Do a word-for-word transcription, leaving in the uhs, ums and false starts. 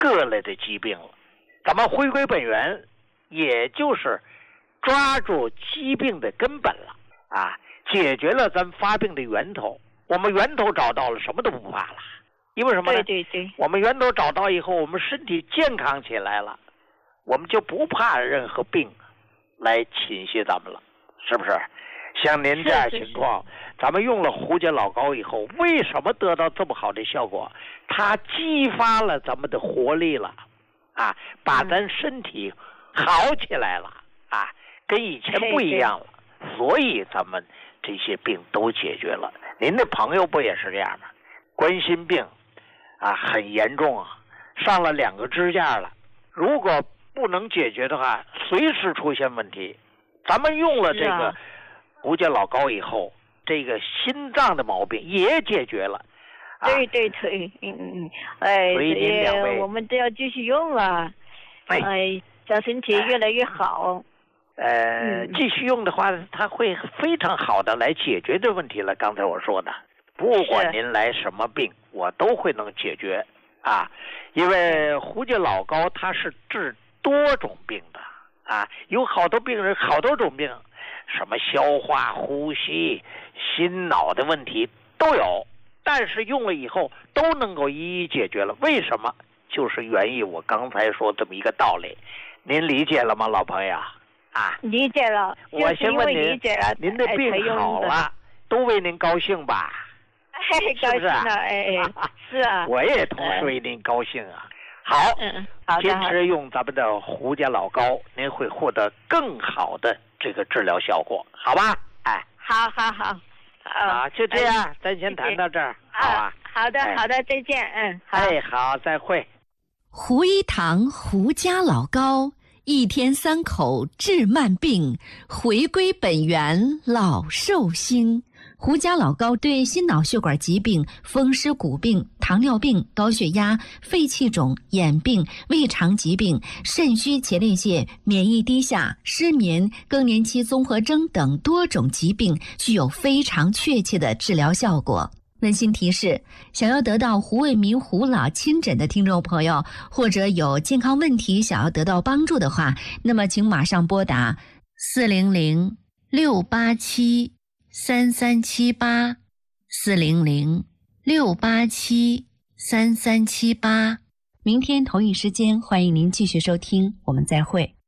各类的疾病了。咱们回归本源，也就是抓住疾病的根本了啊，解决了咱发病的源头。我们源头找到了，什么都不怕了。因为什么呢？ 对对对， 我们源头找到以后，我们身体健康起来了，我们就不怕任何病来侵袭咱们了，是不是？像您这样情况，咱们用了胡结老膏以后，为什么得到这么好的效果？它激发了咱们的活力了，啊，把咱身体好起来了，啊，跟以前不一样了，所以咱们这些病都解决了。您的朋友不也是这样吗？冠心病啊，很严重啊，上了两个支架了。如果不能解决的话，随时出现问题。咱们用了这个胡结老膏以后，这个心脏的毛病也解决了。 啊、对对对，嗯嗯，哎， 所以您两位我们都要继续用啊，哎，让身体越来越好。 呃， 嗯、 继续用的话，它会非常好的来解决这问题了。刚才我说的，不管您来什么病，我都会能解决啊，因为胡结老膏它是治多种病的啊，有好多病人好多种病，什么消化、呼吸、心脑的问题都有，但是用了以后都能够一一解决了。为什么？就是源于我刚才说这么一个道理，您理解了吗，老朋友？啊， 理解了。 我先问您，您的病好了，都为您高兴吧？ 哎，高兴了，哎哎，是啊， 我也同时为您高兴啊。好， 嗯，好的， 坚持用咱们的胡结老膏，您会获得更好的这个治疗效果，好吧？哎， 好好好， 啊，就这样，哎、咱先谈到这儿，好吧？ 好的，好的，再见，嗯，好， 哎，好，再会。 胡一堂胡家老膏，一天三口治慢病，回归本源老寿星。胡家老膏对心脑血管疾病、风湿骨病、糖尿病、高血压、肺气肿、眼病、胃肠疾病、肾虚前列腺、免疫低下、失眠、更年期综合征等多种疾病具有非常确切的治疗效果。温馨提示，想要得到胡卫民胡老亲诊的听众朋友，或者有健康问题想要得到帮助的话，那么请马上拨打四零零六八七三三七八 四零零六八七三三七八。明天同一时间，欢迎您继续收听，我们再会。